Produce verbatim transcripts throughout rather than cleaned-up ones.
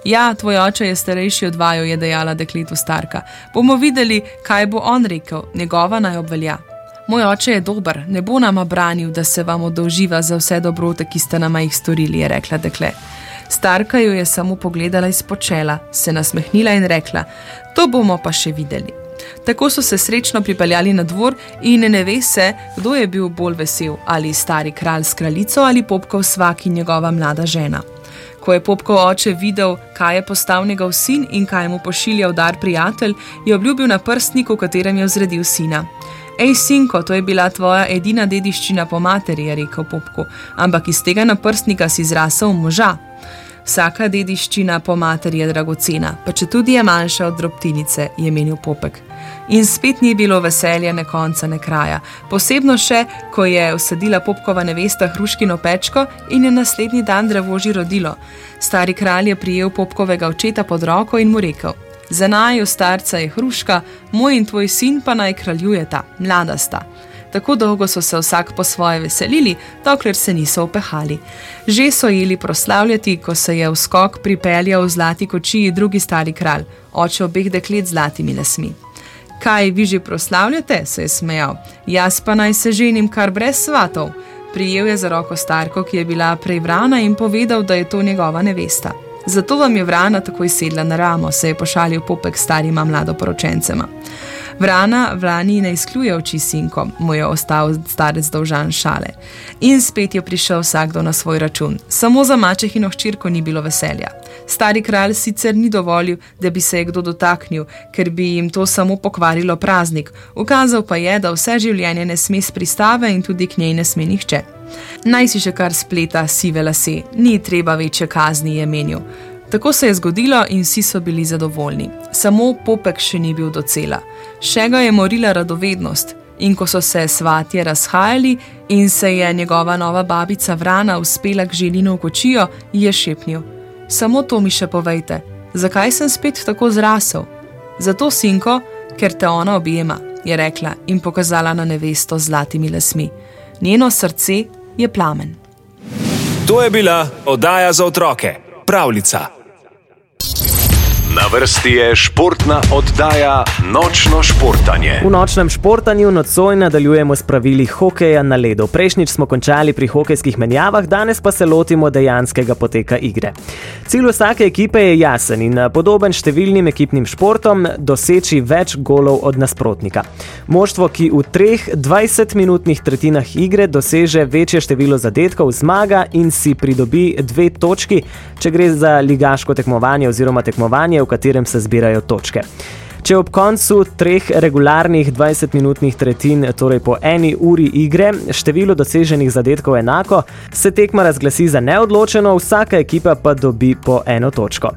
Ja, tvoj oče je starejši od vaju, je dejala dekletu starka. Bomo videli, kaj bo on rekel, njegova naj obvelja. Moj oče je dober, ne bo nama branil, da se vam oddolživa za vse dobrote, ki ste nama jih storili, je rekla dekle. Starka jo je samo pogledala izpod čela, se nasmehnila in rekla, to bomo pa še videli. Tako so se srečno pripeljali na dvor in ne ve se, kdo je bil bolj vesel, ali stari kralj s kraljico ali popkov svak in njegova mlada žena. Ko je popkov oče videl, kaj je postal njegov sin in kaj mu pošiljal dar prijatelj, je obljubil na prstnik, v katerem je vzredil sina. Ej, sinko, to je bila tvoja edina dediščina po materi, je rekel popku, ampak iz tega naprstnika si zrasel moža. Vsaka dediščina po materi je dragocena, pa če tudi je manjša od drobtinice, je menil popek. In spet ni bilo veselja ne konca ne kraja, posebno še, ko je usadila popkova nevesta hruškino pečko in je naslednji dan drevo že rodilo. Stari kralj je prijel popkovega očeta pod roko in mu rekel, za naju starca je hruška, moj in tvoj sin pa naj kraljujeta, mlada sta. Tako dolgo so se vsak po svoje veselili, dokler se niso opehali. Že so jeli proslavljati, ko se je v skok pripeljal v zlati kočiji drugi stari kralj, oče obeh deklet z zlatimi lasmi. Kaj, vi že proslavljate, se je smejal, jaz pa naj se ženim kar brez svatov. Prijel je za roko starko, ki je bila prej vrana, in povedal, da je to njegova nevesta. Zato vam je vrana takoj sedla na ramo, se je pošalil popek starima mladoporočencema. Vrana vrani ne izkljuje oči, sinko, mu je ostal starec dolžan šale. In spet je prišel vsakdo na svoj račun. Samo za mačehino hčerko ni bilo veselja. Stari kralj sicer ni dovolil, da bi se je kdo dotaknil, ker bi jim to samo pokvarilo praznik. Ukazal pa je, da vse življenje ne sme s pristave in tudi k njej ne sme nihče. Naj si še kar spleta sive lase, ni treba večje kazni, je menil. Tako se je zgodilo in vsi so bili zadovoljni. Samo popek še ni bil docela. Še ga je morila radovednost in ko so se svatje razhajali in se je njegova nova babica Vrana uspela k ženinu v kočijo, je šepnil. Samo to mi še povejte, zakaj sem spet tako zrasel? Zato, sinko, ker te ona objema, je rekla in pokazala na nevesto z zlatimi lasmi. Njeno srce je plamen. To je bila oddaja za otroke. Pravljica. Na vrsti je športna oddaja Nočno športanje. V nočnem športanju nocoj nadaljujemo s pravili hokeja na ledu. Prejšnjič smo končali pri hokejskih menjavah, danes pa se lotimo dejanskega poteka igre. Cilj vsake ekipe je jasen in podoben številnim ekipnim športom doseči več golov od nasprotnika. Moštvo, ki v treh dvajsetminutnih tretjinah igre doseže večje število zadetkov, zmaga in si pridobi dve točki, če gre za ligaško tekmovanje oziroma tekmovanje, v katerem se zbirajo točke. Če ob koncu treh regularnih dvajsetminutnih tretjin, torej po eni uri igre, število doseženih zadetkov enako, se tekma razglasi za neodločeno, vsaka ekipa pa dobi po eno točko.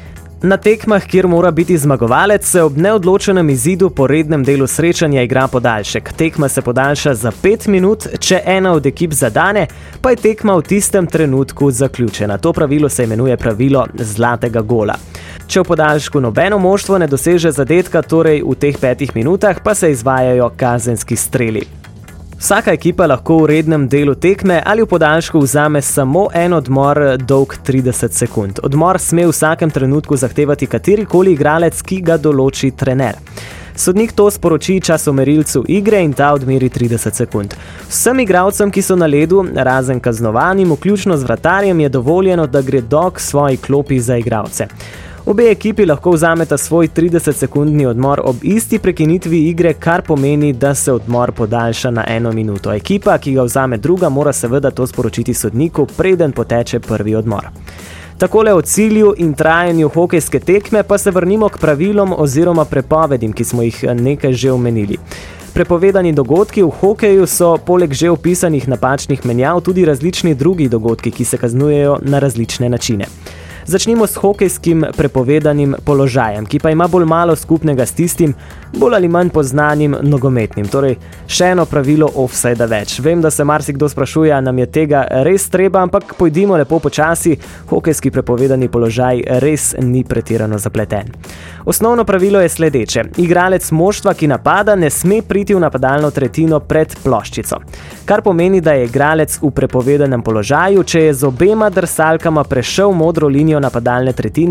Na tekmah, kjer mora biti zmagovalec, se ob neodločenem izidu po rednem delu srečanja igra podaljšek. Tekma se podaljša za pet minut, če ena od ekip zadane, pa je tekma v tistem trenutku zaključena. To pravilo se imenuje pravilo zlatega gola. Če v podaljšku nobeno moštvo ne doseže zadetka, torej v teh petih minutah, pa se izvajajo kazenski streli. Vsaka ekipa lahko v rednem delu tekme ali v podaljšku vzame samo en odmor dolg trideset sekund. Odmor sme v vsakem trenutku zahtevati katerikoli igralec, ki ga določi trener. Sodnik to sporoči časomerilcu igre in ta odmeri trideset sekund. Vsem igralcem, ki so na ledu, razen kaznovanim, vključno z vratarjem, je dovoljeno, da gre dok svoji klopi za igralce. Obe ekipi lahko vzameta svoj tridesetsekundni odmor ob isti prekinitvi igre, kar pomeni, da se odmor podaljša na eno minuto. Ekipa, ki ga vzame druga, mora seveda to sporočiti sodniku, preden poteče prvi odmor. Takole o cilju in trajanju hokejske tekme pa se vrnimo k pravilom oziroma prepovedim, ki smo jih nekaj že omenili. Prepovedani dogodki v hokeju so poleg že opisanih napačnih menjav tudi različni drugi dogodki, ki se kaznujejo na različne načine. Začnimo s hokejskim prepovedanim položajem, ki pa ima bolj malo skupnega s tistim, bolj ali manj poznanim nogometnim. Torej, še eno pravilo offside več. Vem, da se marsikdo sprašuje, nam je tega res treba, ampak pojdimo lepo počasi, hokejski prepovedani položaj res ni pretirano zapleten. Osnovno pravilo je sledeče. Igralec moštva, ki napada, ne sme priti v napadalno tretjino pred ploščico. Kar pomeni, da je igralec v prepovedanem položaju, če je z obema drsalkama prešel modro linijo napadalne tretjine